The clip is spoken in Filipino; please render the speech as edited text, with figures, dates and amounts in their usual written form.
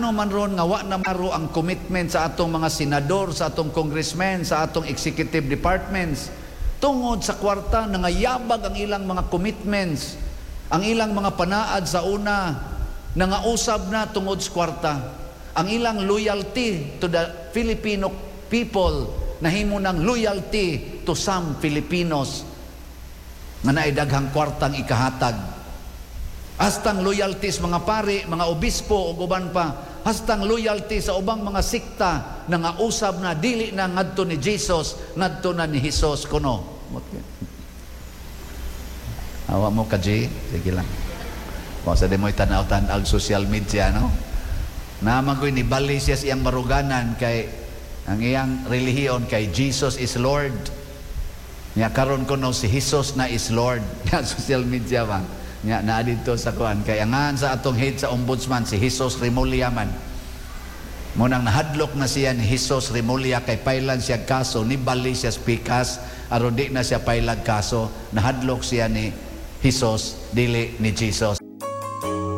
Mao man ron nga wa na maro ang commitment sa atong mga senador, sa atong congressmen, sa atong executive departments. Tungod sa kwarta, nangayabag ang ilang mga commitments, ang ilang mga panaad sa una, nangausab na tungod sa kwarta. Ang ilang loyalty to the Filipino people, nahimo ng loyalty to some Filipinos nga naidaghang kwartang ikahatag. Hastang loyalties mga pari, mga obispo o uban pa, hastang loyalty sa ubang mga sikta na nga usab na dili na ngadto ni Jesus, ngadto na ni Jesus kuno. Awa mo ka, G? Sige lang. O sa demo'y tanaw-tanaw social media, no? Naman ko'y nibali siya siyang maruganan kay ang iyang relihiyon kay Jesus is Lord. Nga karon ko no si Jesus na is Lord. Nga social media ba? Nga naa dito sa kuan kay angan sa atong head sa ombudsman si Jesus Remulla man. Munang nahadlok na siya ni Jesus Remulla kay pailan siya kaso ni bali siya spikas aron di na siya pailag kaso nahadlok siya ni Jesus dili ni Jesus.